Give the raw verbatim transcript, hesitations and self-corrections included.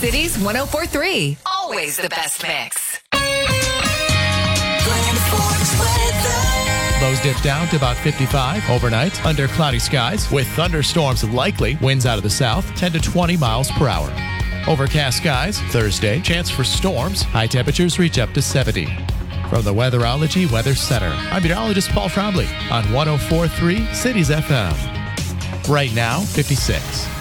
City's one oh four point three. Always the best mix. Lows dip down to about fifty-five overnight under cloudy skies with thunderstorms likely. Winds out of the south, ten to twenty miles per hour. Overcast skies Thursday. Chance for storms. High temperatures reach up to seventy. From the Weatherology Weather Center, I'm meteorologist Paul Trombley on one oh four point three Cities F M. Right now, fifty-six.